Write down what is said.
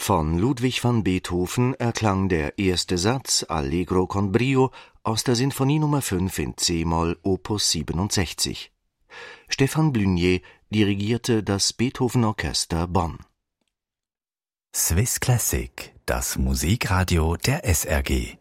Von Ludwig van Beethoven erklang der erste Satz Allegro con brio aus der Sinfonie Nummer 5 in c-Moll Opus 67. Stefan Blunier dirigierte das Beethoven-Orchester Bonn. Swiss Classic, das Musikradio der SRG.